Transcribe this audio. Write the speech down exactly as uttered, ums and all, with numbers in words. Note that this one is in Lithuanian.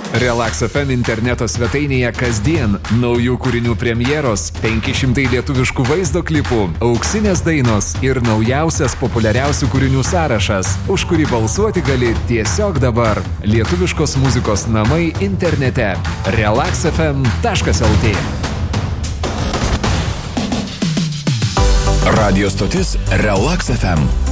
Relax F M interneto svetainėje kasdien naujų kūrinių premjeros, penki šimtai lietuviškų vaizdo klipų, auksinės dainos ir naujausias populiariausių kūrinių sąrašas, už kurį balsuoti gali tiesiog dabar. Lietuviškos muzikos namai internete. relax f m taškas l t. Radio stotis Relax F M.